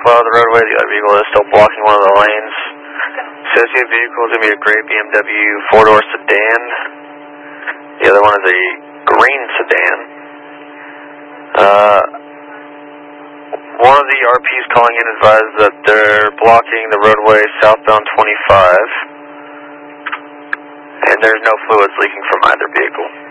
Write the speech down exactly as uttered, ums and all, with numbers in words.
profile of the roadway. The other vehicle is still blocking one of the lanes. Associated vehicle is going to be a gray B M W four-door sedan. The other one is a green sedan. Uh, one of the R Ps calling in advised that they're blocking the roadway southbound twenty-five, and there's no fluids leaking from either vehicle.